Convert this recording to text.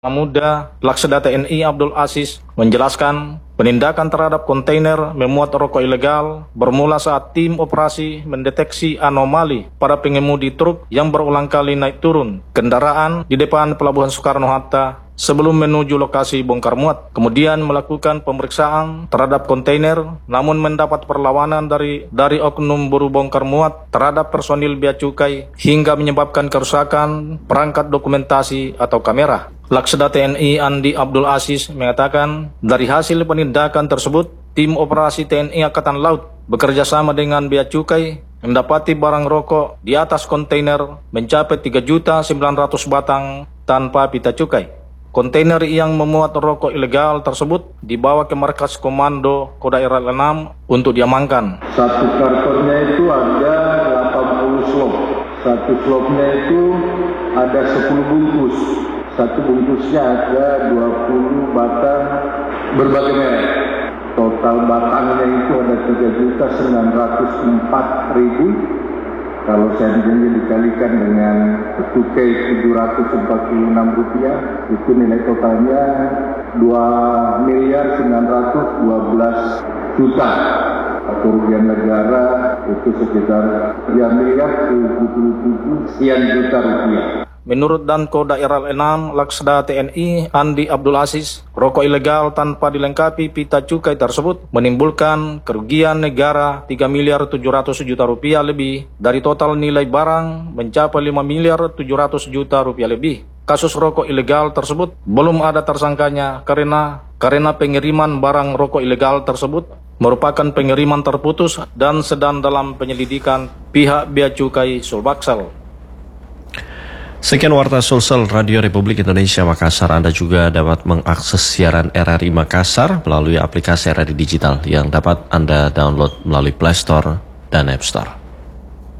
Muda Laksda TNI Abdul Aziz menjelaskan penindakan terhadap kontainer memuat rokok ilegal bermula saat tim operasi mendeteksi anomali pada pengemudi truk yang berulang kali naik turun kendaraan di depan Pelabuhan Soekarno-Hatta sebelum menuju lokasi bongkar muat. Kemudian melakukan pemeriksaan terhadap kontainer, namun mendapat perlawanan dari oknum buruh bongkar muat terhadap personil Bea Cukai hingga menyebabkan kerusakan perangkat dokumentasi atau kamera. Laksda TNI Andi Abdul Aziz mengatakan, dari hasil penindakan tersebut, tim operasi TNI Angkatan Laut bekerja sama dengan Bea Cukai mendapati barang rokok di atas kontainer mencapai 3.900.000 batang tanpa pita cukai. Kontainer yang memuat rokok ilegal tersebut dibawa ke markas komando Kodaeral 6 untuk diamankan. Satu kartonnya itu ada 80 slop. Satu slopnya itu ada 10 bungkus. Satu bungkusnya ada 20 batang berbagai merek. Total batangnya itu ada 3.904.000. Kalau seandainya dikalikan dengan cukai Rp746, itu nilai totalnya 2.912.000.000 kerugian negara itu sekitar 3.077 sekian juta rupiah. Menurut Danko Daerah 6 Laksda TNI Andi Abdul Aziz, rokok ilegal tanpa dilengkapi pita cukai tersebut menimbulkan kerugian negara 3.700.000.000 rupiah lebih dari total nilai barang mencapai 5.700.000.000 rupiah lebih. Kasus rokok ilegal tersebut belum ada tersangkanya karena pengiriman barang rokok ilegal tersebut merupakan pengiriman terputus dan sedang dalam penyelidikan pihak Bea Cukai Sulbaksel. Sekian Warta Sulsel Radio Republik Indonesia Makassar. Anda juga dapat mengakses siaran RRI Makassar melalui aplikasi RRI Digital yang dapat Anda download melalui Play Store dan App Store.